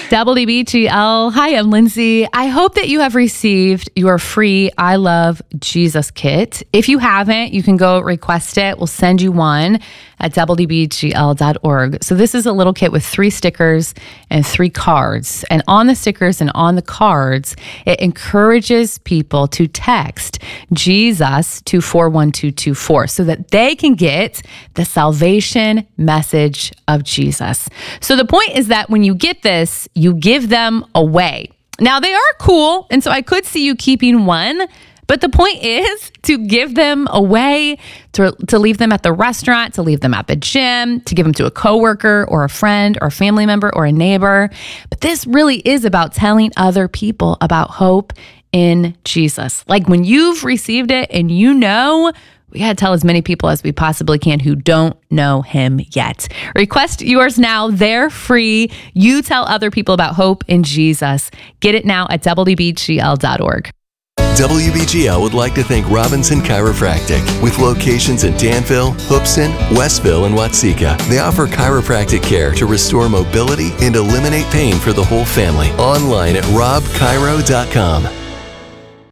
WBGL. Hi, I'm Lindsay. I hope that you have received your free I Love Jesus kit. If you haven't, you can go request it. We'll send you one at WBGL.org. So this is a little kit with 3 stickers and 3 cards. And on the stickers and on the cards, it encourages people to text Jesus to 41224 so that they can get the salvation message of Jesus. So the point is that when you get this, you give them away. Now they are cool, and so I could see you keeping one, but the point is to give them away, to leave them at the restaurant, to leave them at the gym, to give them to a coworker or a friend or a family member or a neighbor. But this really is about telling other people about hope in Jesus. Like when you've received it and you know, we got to tell as many people as we possibly can who don't know him yet. Request yours now. They're free. You tell other people about hope in Jesus. Get it now at WBGL.org. WBGL would like to thank Robinson Chiropractic. With locations in Danville, Hoopson, Westville, and Watseka, they offer chiropractic care to restore mobility and eliminate pain for the whole family. Online at robchiro.com.